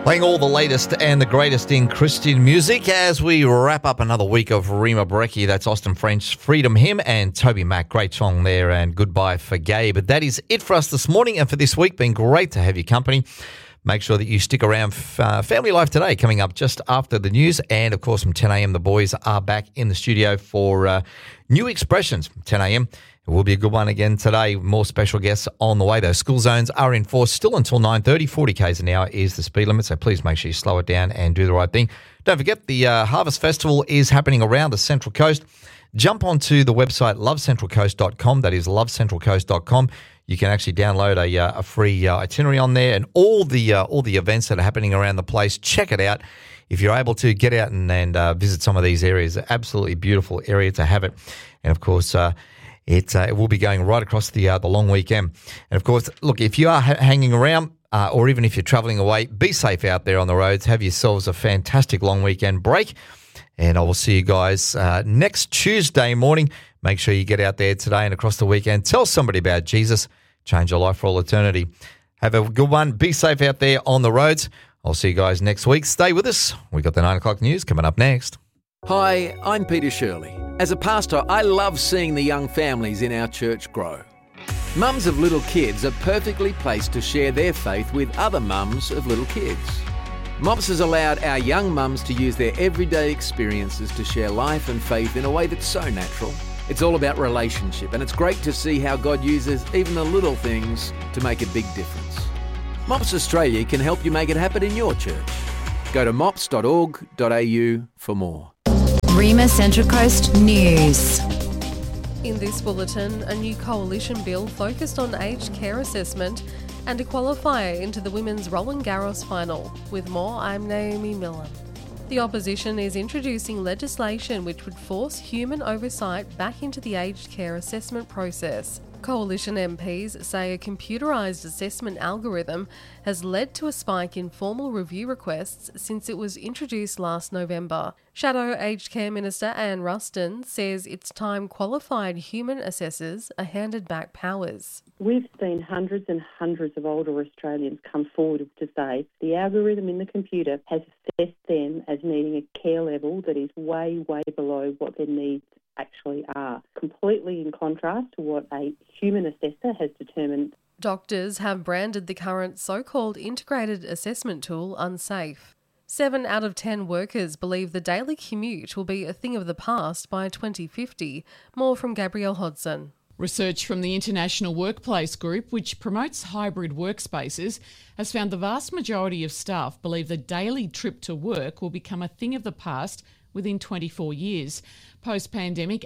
Playing all the latest and the greatest in Christian music as we wrap up another week of Rima Brecki. That's Austin French, Freedom Hymn, and Toby Mac. Great song there, and Goodbye for Gabe. But that is it for us this morning and for this week. Been great to have your company. Make sure that you stick around. Family Life Today coming up just after the news. And, of course, from 10 a.m, the boys are back in the studio for New Expressions, 10 a.m. It will be a good one again today. More special guests on the way, though. School zones are in force still until 9:30. 40 k's an hour is the speed limit, so please make sure you slow it down and do the right thing. Don't forget, the Harvest Festival is happening around the Central Coast. Jump onto the website lovecentralcoast.com. That is lovecentralcoast.com. You can actually download a free itinerary on there and all the events that are happening around the place. Check it out. If you're able to get out and visit some of these areas, absolutely beautiful area to have it. And, of course, it will be going right across the long weekend. And, of course, look, if you are hanging around or even if you're travelling away, be safe out there on the roads. Have yourselves a fantastic long weekend break. And I will see you guys next Tuesday morning. Make sure you get out there today and across the weekend. Tell somebody about Jesus. Change your life for all eternity. Have a good one. Be safe out there on the roads. I'll see you guys next week. Stay with us. We got the 9 o'clock news coming up next. Hi, I'm Peter Shirley. As a pastor, I love seeing the young families in our church grow. Mums of little kids are perfectly placed to share their faith with other mums of little kids. MOPS has allowed our young mums to use their everyday experiences to share life and faith in a way that's so natural. It's all about relationship, and it's great to see how God uses even the little things to make a big difference. MOPS Australia can help you make it happen in your church. Go to mops.org.au for more. Rima Central Coast News. In this bulletin, a new coalition bill focused on aged care assessment and a qualifier into the women's Roland Garros final. With more, I'm Naomi Millen. The opposition is introducing legislation which would force human oversight back into the aged care assessment process. Coalition MPs say a computerised assessment algorithm has led to a spike in formal review requests since it was introduced last November. Shadow Aged Care Minister Anne Ruston says it's time qualified human assessors are handed back powers. We've seen hundreds and hundreds of older Australians come forward to say the algorithm in the computer has assessed them as needing a care level that is way, way below what their needs actually are, completely in contrast to what a human assessor has determined. Doctors have branded the current so-called integrated assessment tool unsafe. 7 out of 10 workers believe the daily commute will be a thing of the past by 2050. More from Gabrielle Hodson. Research from the International Workplace Group, which promotes hybrid workspaces, has found the vast majority of staff believe the daily trip to work will become a thing of the past within 24 years. Post-pandemic,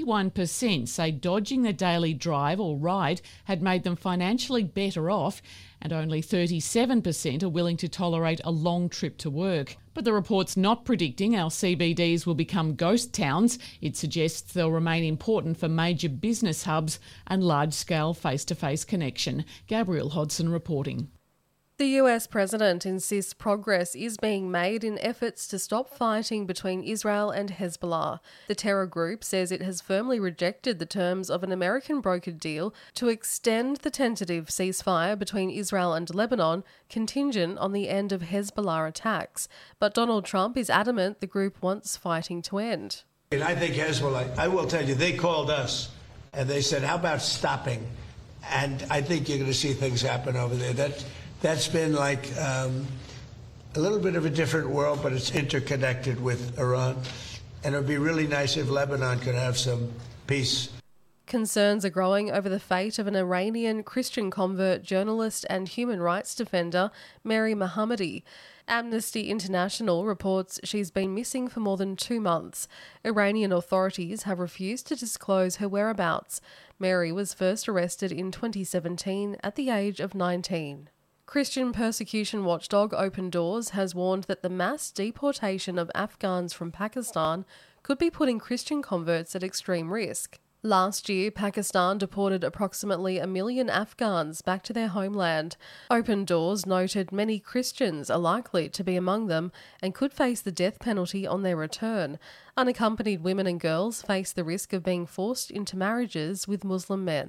81% say dodging the daily drive or ride had made them financially better off, and only 37% are willing to tolerate a long trip to work. But the report's not predicting our CBDs will become ghost towns. It suggests they'll remain important for major business hubs and large-scale face-to-face connection. Gabrielle Hodson reporting. The US president insists progress is being made in efforts to stop fighting between Israel and Hezbollah. The terror group says it has firmly rejected the terms of an American brokered deal to extend the tentative ceasefire between Israel and Lebanon, contingent on the end of Hezbollah attacks. But Donald Trump is adamant the group wants fighting to end. And I think Hezbollah, I will tell you, they called us and they said, how about stopping? And I think you're going to see things happen over there. That's been like a little bit of a different world, but it's interconnected with Iran. And it would be really nice if Lebanon could have some peace. Concerns are growing over the fate of an Iranian Christian convert journalist and human rights defender, Mary Mohammadi. Amnesty International reports she's been missing for more than 2 months. Iranian authorities have refused to disclose her whereabouts. Mary was first arrested in 2017 at the age of 19. Christian persecution watchdog Open Doors has warned that the mass deportation of Afghans from Pakistan could be putting Christian converts at extreme risk. Last year, Pakistan deported approximately 1 million Afghans back to their homeland. Open Doors noted many Christians are likely to be among them and could face the death penalty on their return. Unaccompanied women and girls face the risk of being forced into marriages with Muslim men.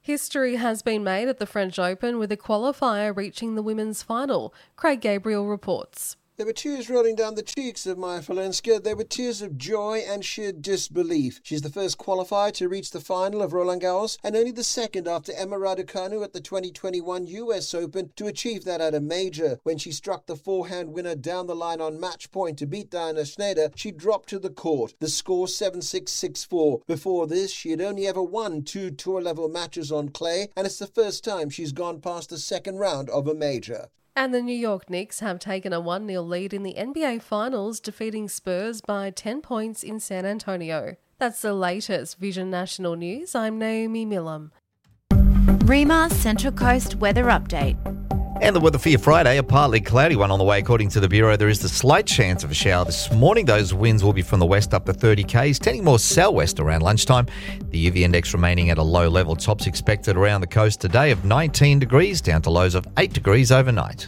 History has been made at the French Open with a qualifier reaching the women's final. Craig Gabriel reports. There were tears rolling down the cheeks of Maya Falenska. There were tears of joy and sheer disbelief. She's the first qualifier to reach the final of Roland Garros and only the second after Emma Raducanu at the 2021 US Open to achieve that at a major. When she struck the forehand winner down the line on match point to beat Diana Schneider, she dropped to the court. The score 7-6, 6-4. Before this, she had only ever won 2 tour-level matches on clay, and it's the first time she's gone past the second round of a major. And the New York Knicks have taken a 1-0 lead in the NBA Finals, defeating Spurs by 10 points in San Antonio. That's the latest Vision National News. I'm Naomi Millam. Rima Central Coast Weather Update. And the weather for your Friday, a partly cloudy one on the way. According to the Bureau, there is the slight chance of a shower this morning. Those winds will be from the west up to 30 k's, tending more southwest around lunchtime. The UV index remaining at a low level. Tops expected around the coast today of 19 degrees, down to lows of 8 degrees overnight.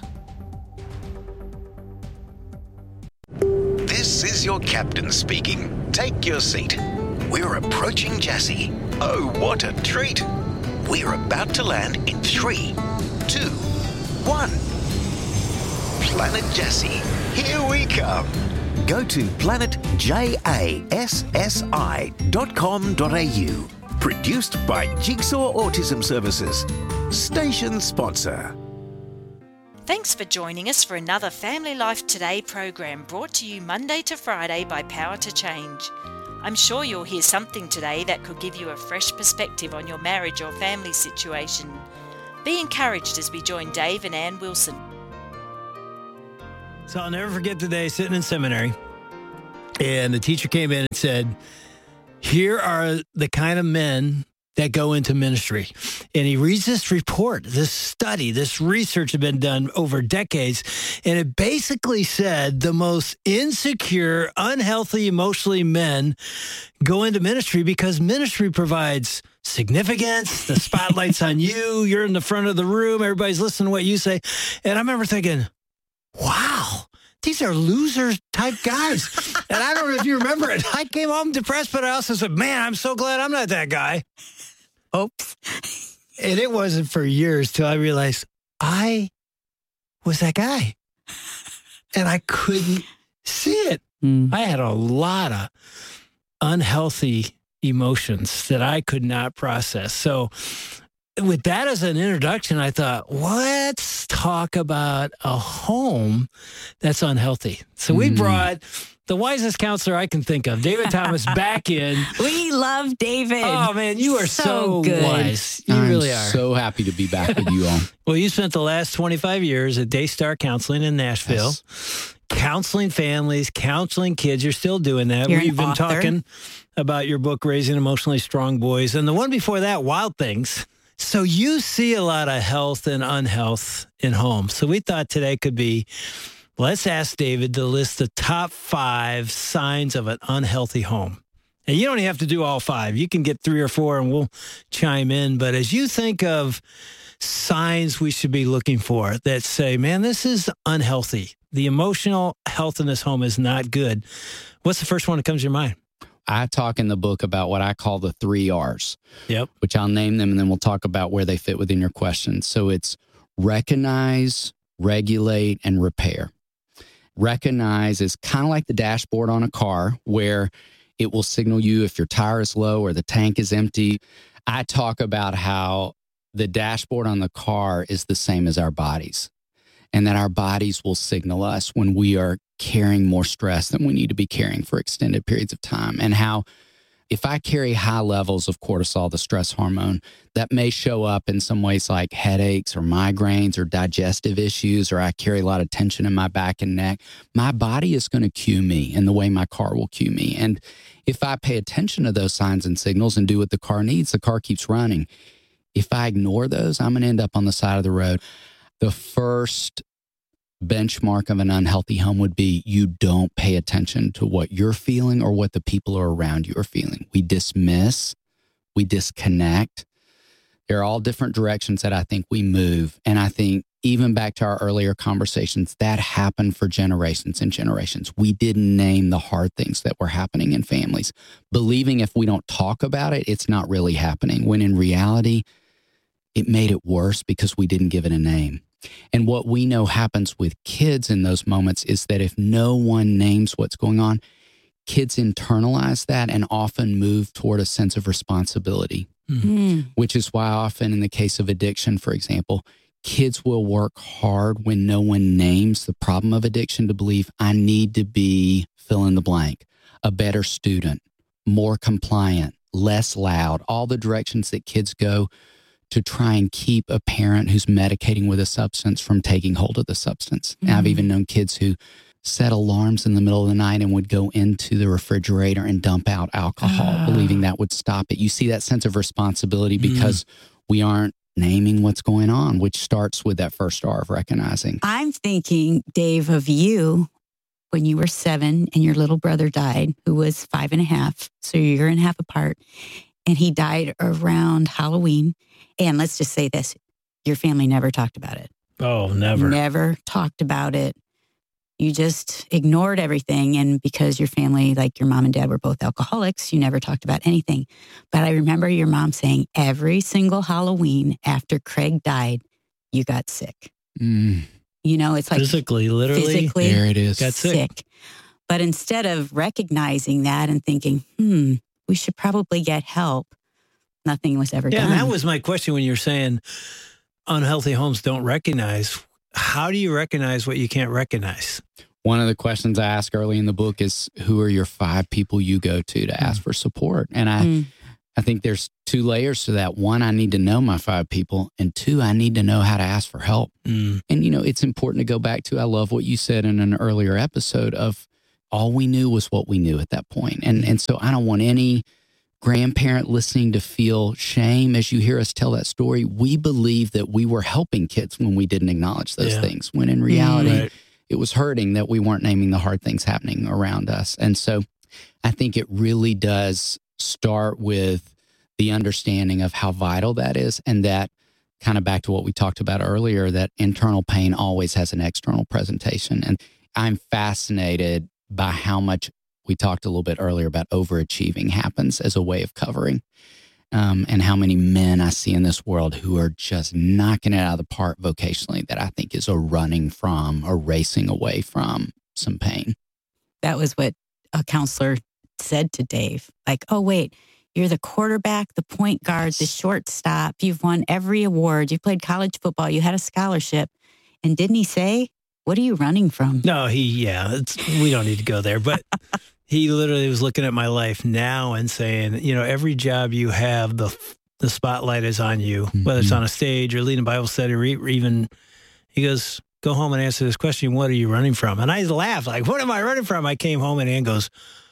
This is your captain speaking. Take your seat. We're approaching Jassy. Oh, what a treat. We're about to land in 3, 2, 1. Planet Jassy, here we come. Go to planetjassi.com.au. Produced by Jigsaw Autism Services. Station sponsor. Thanks for joining us for another Family Life Today program brought to you Monday to Friday by Power to Change. I'm sure you'll hear something today that could give you a fresh perspective on your marriage or family situation. Be encouraged as we join Dave and Ann Wilson. So I'll never forget the day sitting in seminary, and the teacher came in and said, here are the kind of men that go into ministry. And he reads this report, this study, this research had been done over decades, and it basically said the most insecure, unhealthy, emotionally men go into ministry because ministry provides significance, the spotlight's on you, you're in the front of the room, everybody's listening to what you say. And I remember thinking, wow, these are loser type guys. And I don't know if you remember it. I came home depressed, but I also said, man, I'm so glad I'm not that guy. Oops. And it wasn't for years till I realized I was that guy. And I couldn't see it. I had a lot of unhealthy emotions that I could not process. So with that as an introduction, I thought, let's talk about a home that's unhealthy. So we brought the wisest counselor I can think of, David Thomas, back in. We love David. Oh, man, you are so good. Wise. You really are. I'm so happy to be back with you all. Well, you spent the last 25 years at Daystar Counseling in Nashville. Yes. Counseling families, counseling kids. You're still doing that. We've been talking about your book, Raising Emotionally Strong Boys. And the one before that, Wild Things. So you see a lot of health and unhealth in homes. So we thought today could be, let's ask David to list the top 5 signs of an unhealthy home. And you don't even have to do all 5. You can get 3 or 4 and we'll chime in. But as you think of signs we should be looking for that say, man, this is unhealthy. The emotional health in this home is not good. What's the first one that comes to your mind? I talk in the book about what I call the 3 R's. Yep. Which I'll name them, and then we'll talk about where they fit within your questions. So it's recognize, regulate, and repair. Recognize is kind of like the dashboard on a car where it will signal you if your tire is low or the tank is empty. I talk about how the dashboard on the car is the same as our bodies, and that our bodies will signal us when we are carrying more stress than we need to be carrying for extended periods of time. And how if I carry high levels of cortisol, the stress hormone, that may show up in some ways like headaches or migraines or digestive issues, or I carry a lot of tension in my back and neck, my body is going to cue me in the way my car will cue me. And if I pay attention to those signs and signals and do what the car needs, the car keeps running. If I ignore those, I'm going to end up on the side of the road. The first benchmark of an unhealthy home would be you don't pay attention to what you're feeling or what the people are around you are feeling. We dismiss, we disconnect. There are all different directions that I think we move. And I think even back to our earlier conversations, that happened for generations and generations. We didn't name the hard things that were happening in families, believing if we don't talk about it, it's not really happening. When in reality, it made it worse because we didn't give it a name. And what we know happens with kids in those moments is that if no one names what's going on, kids internalize that and often move toward a sense of responsibility, which is why often in the case of addiction, for example, kids will work hard when no one names the problem of addiction to believe I need to be fill in the blank, a better student, more compliant, less loud, all the directions that kids go to try and keep a parent who's medicating with a substance from taking hold of the substance. And I've even known kids who set alarms in the middle of the night and would go into the refrigerator and dump out alcohol, believing that would stop it. You see that sense of responsibility because we aren't naming what's going on, which starts with that first R of recognizing. I'm thinking, Dave, of you when you were 7 and your little brother died, who was 5.5, so you're a year and a half apart, and he died around Halloween. And let's just say this, your family never talked about it. Oh, never. Never talked about it. You just ignored everything. And because your family, like your mom and dad, were both alcoholics, you never talked about anything. But I remember your mom saying every single Halloween after Craig died, you got sick. You know, it's like physically, literally, there it is. Got sick. But instead of recognizing that and thinking, we should probably get help, nothing was ever done. Yeah, that was my question when you're saying unhealthy homes don't recognize. How do you recognize what you can't recognize? One of the questions I ask early in the book is, who are your 5 people you go to ask for support? And I think there's 2 layers to that. 1, I need to know my 5 people. And 2, I need to know how to ask for help. And, you know, it's important to go back to, I love what you said in an earlier episode of all we knew was what we knew at that point. And so I don't want any grandparent listening to feel shame as you hear us tell that story. We believe that we were helping kids when we didn't acknowledge those things, when in reality, it was hurting that we weren't naming the hard things happening around us. And so I think it really does start with the understanding of how vital that is, and that kind of back to what we talked about earlier, that internal pain always has an external presentation. And I'm fascinated by how much we talked a little bit earlier about overachieving happens as a way of covering, and how many men I see in this world who are just knocking it out of the park vocationally that I think is a running from or racing away from some pain. That was what a counselor said to Dave. Like, oh, wait, you're the quarterback, the point guard, the shortstop. You've won every award. You played college football. You had a scholarship. And didn't he say, what are you running from? No, we don't need to go there. But he literally was looking at my life now and saying, you know, every job you have, the spotlight is on you, whether it's on a stage or leading a Bible study or even, he goes, go home and answer this question. What are you running from? And I laughed like, what am I running from? I came home and Ann goes,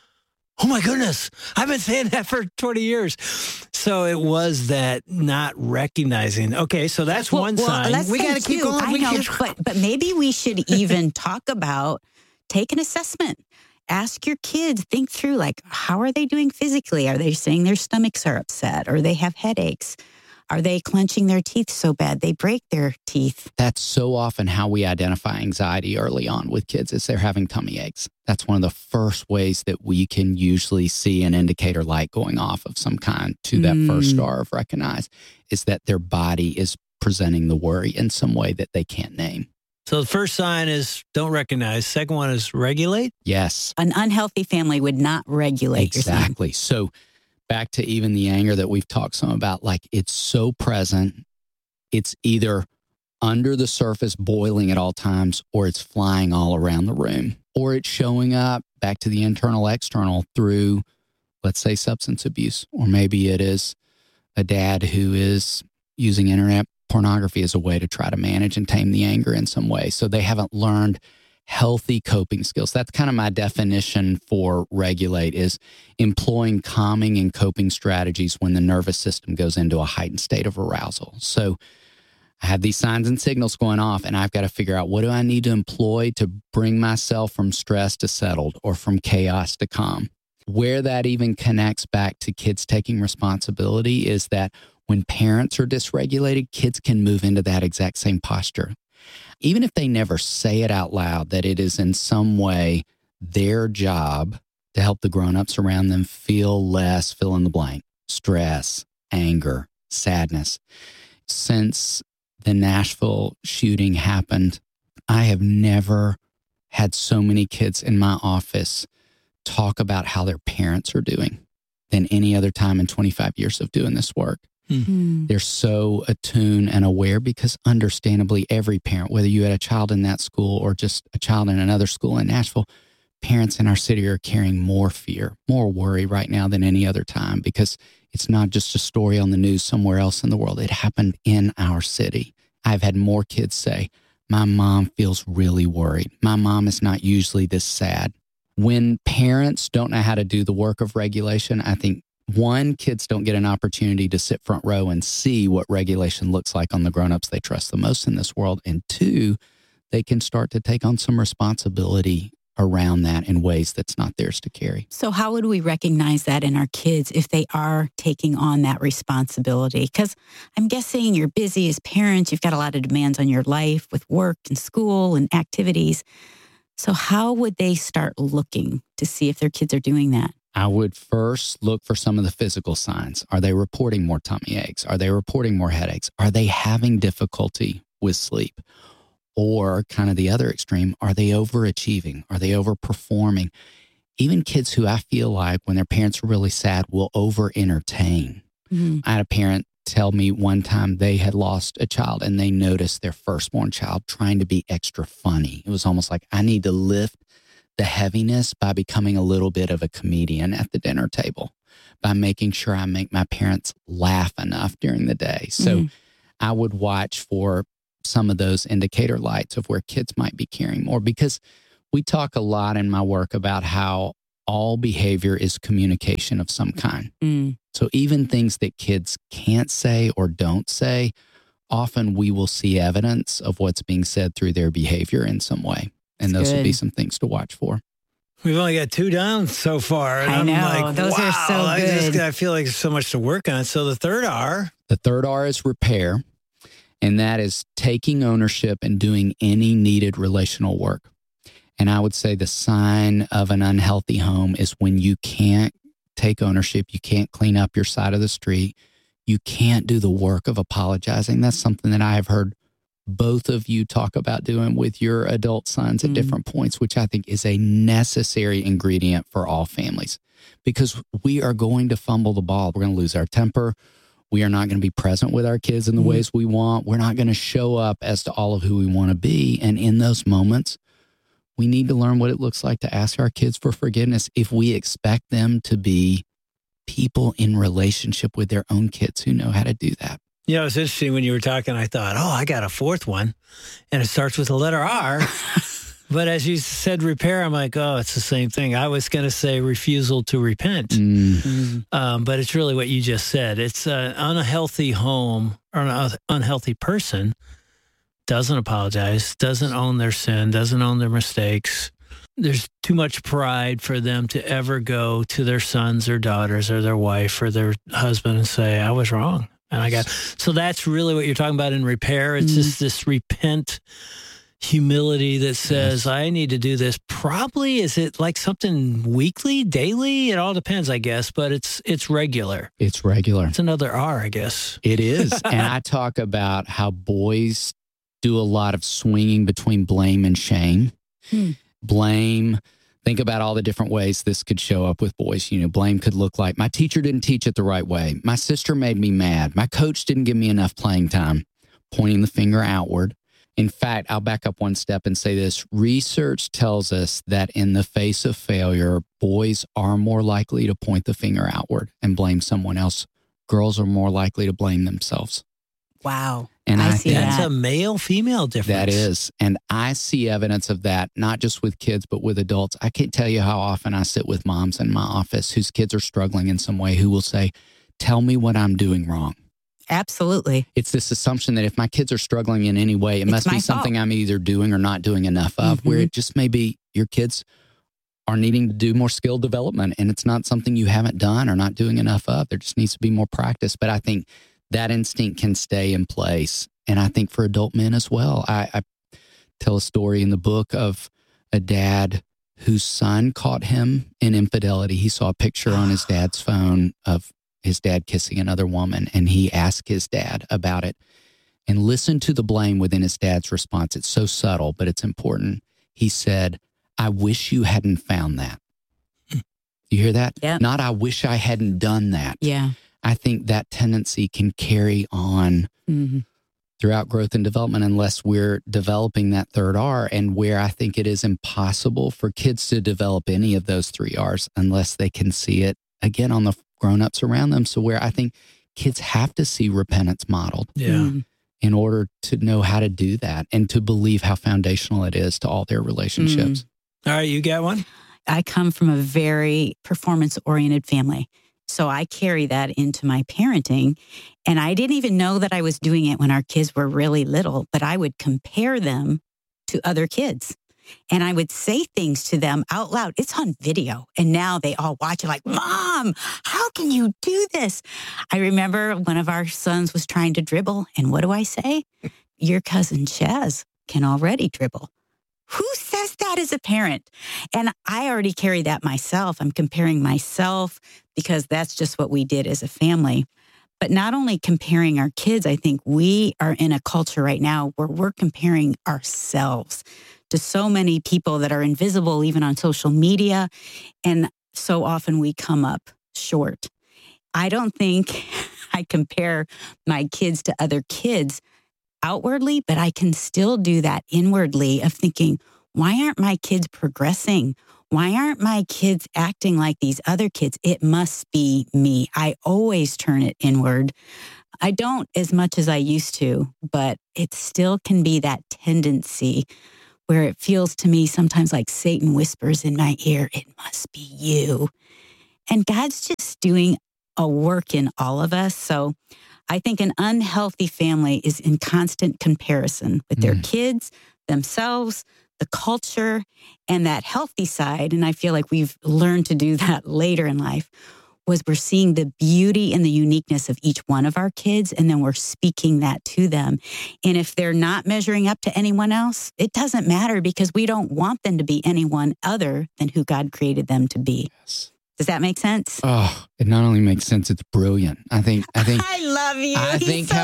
oh my goodness, I've been saying that for 20 years. So it was that not recognizing. Okay, so that's one sign. We got to keep going. I know, but maybe we should even talk about, take an assessment. Ask your kids, think through, like, how are they doing physically? Are they saying their stomachs are upset, or they have headaches? Are they clenching their teeth so bad they break their teeth? That's so often how we identify anxiety early on with kids, is they're having tummy aches. That's one of the first ways that we can usually see an indicator light going off of some kind to that first star of recognize, is that their body is presenting the worry in some way that they can't name. So the first sign is don't recognize. Second one is regulate. Yes. An unhealthy family would not regulate. Exactly. So back to even the anger that we've talked some about, like, it's so present. It's either under the surface boiling at all times, or it's flying all around the room, or it's showing up back to the internal external through, let's say, substance abuse, or maybe it is a dad who is using internet pornography as a way to try to manage and tame the anger in some way. So they haven't learned healthy coping skills. That's kind of my definition for regulate, is employing calming and coping strategies when the nervous system goes into a heightened state of arousal. So I have these signs and signals going off, and I've got to figure out, what do I need to employ to bring myself from stress to settled, or from chaos to calm? Where that even connects back to kids taking responsibility is that when parents are dysregulated, kids can move into that exact same posture. Even if they never say it out loud, that it is in some way their job to help the grown-ups around them feel less fill in the blank, stress, anger, sadness. Since the Nashville shooting happened, I have never had so many kids in my office talk about how their parents are doing than any other time in 25 years of doing this work. Mm-hmm. They're so attuned and aware because understandably every parent, whether you had a child in that school or just a child in another school in Nashville, parents in our city are carrying more fear, more worry right now than any other time because it's not just a story on the news somewhere else in the world. It happened in our city. I've had more kids say, my mom feels really worried. My mom is not usually this sad. When parents don't know how to do the work of regulation, I think, one, kids don't get an opportunity to sit front row and see what regulation looks like on the grownups they trust the most in this world. And two, they can start to take on some responsibility around that in ways that's not theirs to carry. So how would we recognize that in our kids if they are taking on that responsibility? Because I'm guessing you're busy as parents. You've got a lot of demands on your life with work and school and activities. So how would they start looking to see if their kids are doing that? I would first look for some of the physical signs. Are they reporting more tummy aches? Are they reporting more headaches? Are they having difficulty with sleep? Or kind of the other extreme, are they overachieving? Are they overperforming? Even kids who I feel like when their parents are really sad will over-entertain. Mm-hmm. I had a parent tell me one time they had lost a child and they noticed their firstborn child trying to be extra funny. It was almost like, I need to lift the heaviness by becoming a little bit of a comedian at the dinner table, by making sure I make my parents laugh enough during the day. So I would watch for some of those indicator lights of where kids might be caring more, because we talk a lot in my work about how all behavior is communication of some kind. So even things that kids can't say or don't say, often we will see evidence of what's being said through their behavior in some way. And those would be some things to watch for. We've only got 2 down so far. And I know. I'm like, those are so good. I feel like there's so much to work on. So the third R? The third R is repair. And that is taking ownership and doing any needed relational work. And I would say the sign of an unhealthy home is when you can't take ownership, you can't clean up your side of the street, you can't do the work of apologizing. That's something that I have heard both of you talk about doing with your adult sons at different points, which I think is a necessary ingredient for all families, because we are going to fumble the ball. We're going to lose our temper. We are not going to be present with our kids in the ways we want. We're not going to show up as to all of who we want to be. And in those moments, we need to learn what it looks like to ask our kids for forgiveness if we expect them to be people in relationship with their own kids who know how to do that. You know, it's interesting when you were talking, I thought, I got a fourth one, and it starts with the letter R. But as you said repair, I'm like, it's the same thing. I was going to say refusal to repent. But it's really what you just said. It's an unhealthy home or an unhealthy person doesn't apologize, doesn't own their sin, doesn't own their mistakes. There's too much pride for them to ever go to their sons or daughters or their wife or their husband and say, I was wrong. And so that's really what you're talking about in repair. It's just this repent humility that says, I need to do this. Probably, is it like something weekly, daily? It all depends, I guess, but it's regular. It's regular. It's another R, I guess. It is. And I talk about how boys do a lot of swinging between blame and shame. Blame. Think about all the different ways this could show up with boys. You know, blame could look like, my teacher didn't teach it the right way. My sister made me mad. My coach didn't give me enough playing time. Pointing the finger outward. In fact, I'll back up one step and say this. Research tells us that in the face of failure, boys are more likely to point the finger outward and blame someone else. Girls are more likely to blame themselves. Wow. And I see that's that. a male-female difference. That is. And I see evidence of that, not just with kids, but with adults. I can't tell you how often I sit with moms in my office whose kids are struggling in some way who will say, tell me what I'm doing wrong. Absolutely. It's this assumption that if my kids are struggling in any way, it must be something I'm either doing or not doing enough of, where it just may be your kids are needing to do more skill development and it's not something you haven't done or not doing enough of. There just needs to be more practice. But I think that instinct can stay in place. And I think for adult men as well. I tell a story in the book of a dad whose son caught him in infidelity. He saw a picture on his dad's phone of his dad kissing another woman, and he asked his dad about it. And listen to the blame within his dad's response. It's so subtle, but it's important. He said, I wish you hadn't found that. You hear that? Yeah. Not, I wish I hadn't done that. Yeah. I think that tendency can carry on throughout growth and development unless we're developing that third R, and where I think it is impossible for kids to develop any of those 3 R's unless they can see it, again, on the grown-ups around them. So where I think kids have to see repentance modeled. Yeah. In order to know how to do that and to believe how foundational it is to all their relationships. All right, you got one? I come from a very performance-oriented family. So I carry that into my parenting. And I didn't even know that I was doing it when our kids were really little, but I would compare them to other kids. And I would say things to them out loud. It's on video. And now they all watch it like, Mom, how can you do this? I remember one of our sons was trying to dribble. And what do I say? Your cousin Chaz can already dribble. Who says that as a parent? And I already carry that myself. I'm comparing myself because that's just what we did as a family. But not only comparing our kids, I think we are in a culture right now where we're comparing ourselves to so many people that are invisible, even on social media. And so often we come up short. I don't think I compare my kids to other kids outwardly, but I can still do that inwardly of thinking, why aren't my kids progressing? Why aren't my kids acting like these other kids? It must be me. I always turn it inward. I don't as much as I used to, but it still can be that tendency where it feels to me sometimes like Satan whispers in my ear, it must be you. And God's just doing a work in all of us. So I think an unhealthy family is in constant comparison with their kids, themselves, the culture, and that healthy side. And I feel like we've learned to do that later in life, was we're seeing the beauty and the uniqueness of each one of our kids, and then we're speaking that to them. And if they're not measuring up to anyone else, it doesn't matter because we don't want them to be anyone other than who God created them to be. Yes. Does that make sense? Oh, it not only makes sense, it's brilliant. I think I love you. I think so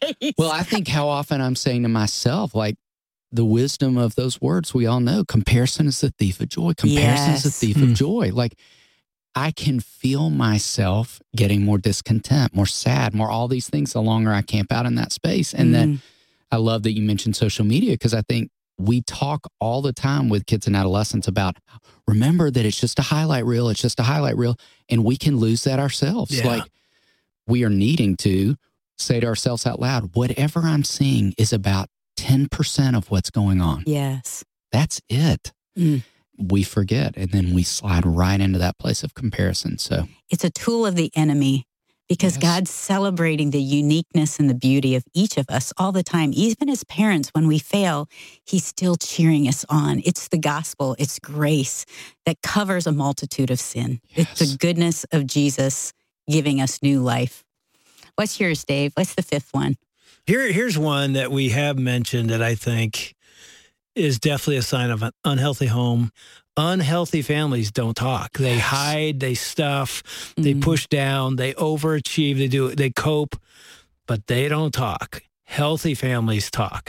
I think how often I'm saying to myself, like, the wisdom of those words we all know. Comparison is the thief of joy. Comparison is the thief of joy. Like, I can feel myself getting more discontent, more sad, more all these things the longer I camp out in that space. And then I love that you mentioned social media, because I think we talk all the time with kids and adolescents about, remember that it's just a highlight reel. It's just a highlight reel. And we can lose that ourselves. Yeah. Like, we are needing to say to ourselves out loud, whatever I'm seeing is about 10% of what's going on. Yes. That's it. We forget, and then we slide right into that place of comparison. So it's a tool of the enemy, because God's celebrating the uniqueness and the beauty of each of us all the time. Even as parents, when we fail, he's still cheering us on. It's the gospel. It's grace that covers a multitude of sin. It's the goodness of Jesus giving us new life. What's yours, Dave? What's the fifth one? Here's one that we have mentioned that I think is definitely a sign of an unhealthy home. Unhealthy families don't talk. They hide, they stuff, they push down, they overachieve, they cope, but they don't talk. Healthy families talk.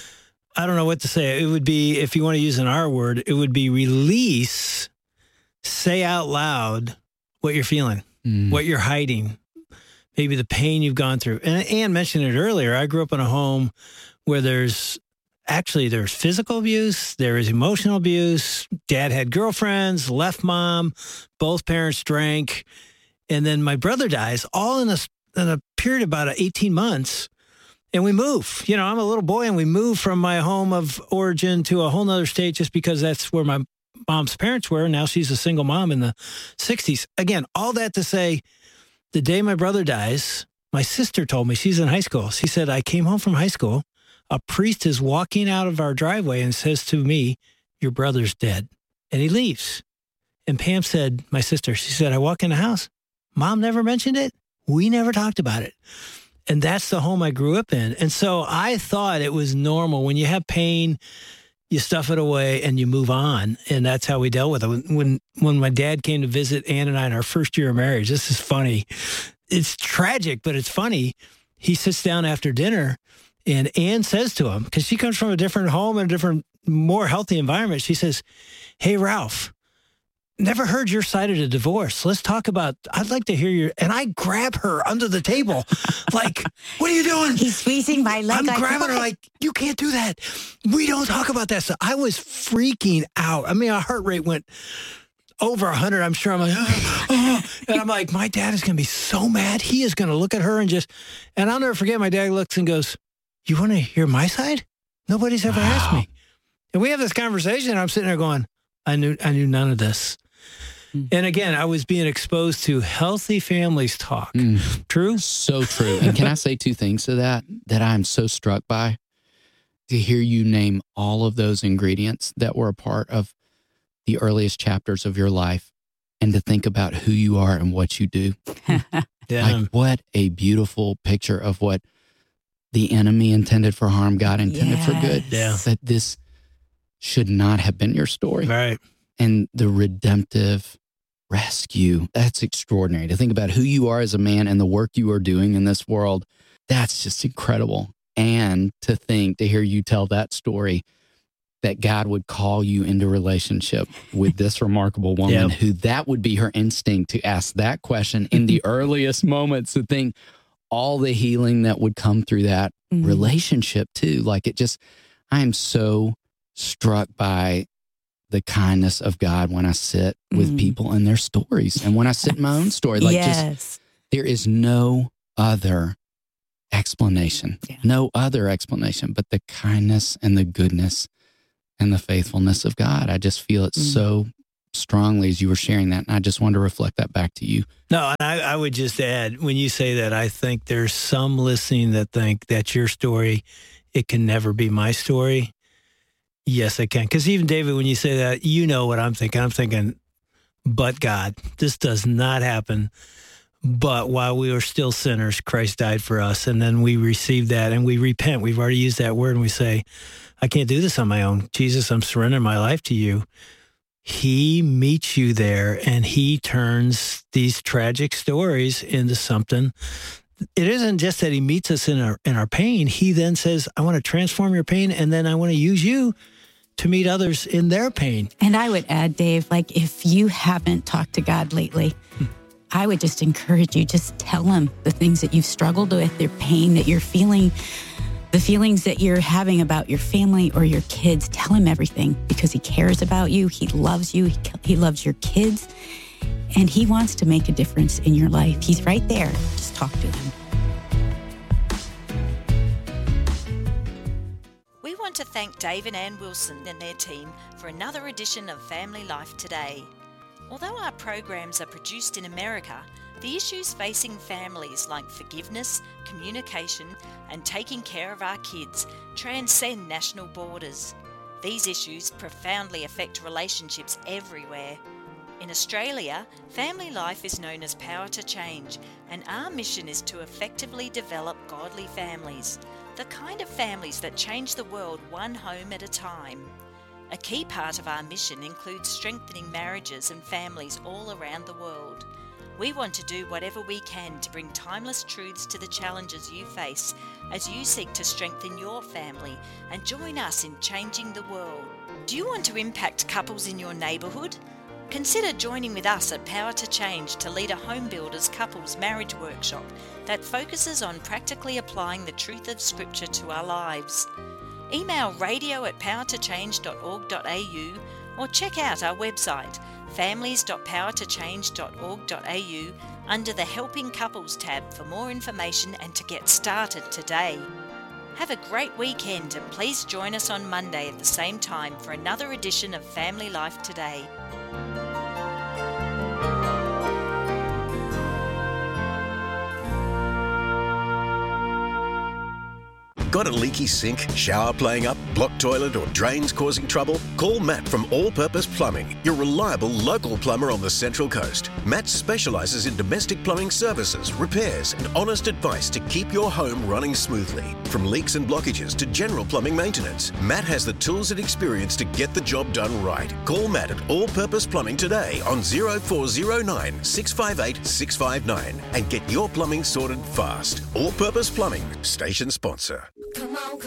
I don't know what to say. It would be, if you want to use an R word, it would be release, say out loud what you're feeling, what you're hiding, maybe the pain you've gone through. And Ann mentioned it earlier. I grew up in a home where there's physical abuse, there is emotional abuse. Dad had girlfriends, left mom, both parents drank. And then my brother dies, all in a period of about 18 months. And we move. You know, I'm a little boy, and we move from my home of origin to a whole nother state just because that's where my mom's parents were. Now she's a single mom in the 60s. Again, all that to say, the day my brother dies, my sister told me, she's in high school. She said, I came home from high school. A priest is walking out of our driveway and says to me, your brother's dead. And he leaves. And Pam said, my sister, she said, I walk in the house. Mom never mentioned it. We never talked about it. And that's the home I grew up in. And so I thought it was normal. When you have pain, you stuff it away and you move on. And that's how we dealt with it. When my dad came to visit Ann and I in our first year of marriage, this is funny. it's tragic, but it's funny. He sits down after dinner, and Ann says to him, because she comes from a different home and a different, more healthy environment. She says, "Hey, Ralph, never heard your side of the divorce. Let's talk about, I'd like to hear your," and I grab her under the table. Like, "What are you doing?" He's squeezing my leg. I'm grabbing her like, "You can't do that. We don't talk about that." So I was freaking out. I mean, our heart rate went over 100. I'm sure. I'm like, and I'm like, my dad is going to be so mad. He is going to look at her and I'll never forget, my dad looks and goes, "You want to hear my side? Nobody's ever asked me." And we have this conversation, and I'm sitting there going, I knew none of this. And again, I was being exposed to healthy families talk. True? So true. And can I say two things to that I'm so struck by? To hear you name all of those ingredients that were a part of the earliest chapters of your life, and to think about who you are and what you do. Like, what a beautiful picture of what the enemy intended for harm, God intended for good. Yeah. That this should not have been your story. Right. And the redemptive rescue, that's extraordinary. To think about who you are as a man and the work you are doing in this world, that's just incredible. And to hear you tell that story, that God would call you into relationship with this remarkable woman, who that would be her instinct to ask that question in the earliest moments, to think all the healing that would come through that relationship too. Like, I am so struck by the kindness of God when I sit with people and their stories, and when I sit in my own story. Like, there is no other explanation, no other explanation but the kindness and the goodness and the faithfulness of God. I just feel it so strongly as you were sharing that, and I just wanted to reflect that back to you. No, and I would just add, when you say that, I think there's some listening that think that's your story. It can never be my story. Yes, it can. Because even, David, when you say that, you know what I'm thinking. I'm thinking, but God, this does not happen. But while we were still sinners, Christ died for us. And then we receive that and we repent. We've already used that word, and we say, I can't do this on my own. Jesus, I'm surrendering my life to you. He meets you there, and he turns these tragic stories into something. It isn't just that he meets us in our pain. He then says, I want to transform your pain, and then I want to use you to meet others in their pain. And I would add, Dave, like, if you haven't talked to God lately, I would just encourage you, just tell him the things that you've struggled with, your pain that you're feeling, the feelings that you're having about your family or your kids. Tell him everything, because he cares about you. He loves you. He loves your kids. And he wants to make a difference in your life. He's right there. Just talk to him. We want to thank Dave and Ann Wilson and their team for another edition of Family Life Today. Although our programs are produced in America, the issues facing families like forgiveness, communication, and taking care of our kids transcend national borders. These issues profoundly affect relationships everywhere. In Australia, Family Life is known as Power to Change, and our mission is to effectively develop godly families, the kind of families that change the world one home at a time. A key part of our mission includes strengthening marriages and families all around the world. We want to do whatever we can to bring timeless truths to the challenges you face as you seek to strengthen your family and join us in changing the world. Do you want to impact couples in your neighbourhood? Consider joining with us at Power to Change to lead a Home Builders Couples Marriage Workshop that focuses on practically applying the truth of Scripture to our lives. Email radio@powertochange.org.au or check out our website families.powertochange.org.au under the Helping Couples tab for more information and to get started today. Have a great weekend, and please join us on Monday at the same time for another edition of Family Life Today. Got a leaky sink, shower playing up, blocked toilet or drains causing trouble? Call Matt from All Purpose Plumbing, your reliable local plumber on the Central Coast. Matt specialises in domestic plumbing services, repairs and honest advice to keep your home running smoothly. From leaks and blockages to general plumbing maintenance, Matt has the tools and experience to get the job done right. Call Matt at All Purpose Plumbing today on 0409 658 659 and get your plumbing sorted fast. All Purpose Plumbing, station sponsor.